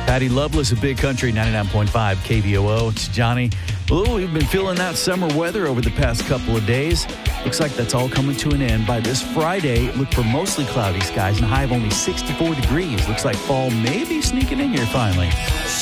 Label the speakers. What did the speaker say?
Speaker 1: Patty Loveless of Big Country 99.5 KVOO. It's Johnny. Oh, we've been feeling that summer weather over the past couple of days. Looks like that's all coming to an end. By this Friday, look for mostly cloudy skies and a high of only 64 degrees. Looks like fall may be sneaking in here finally.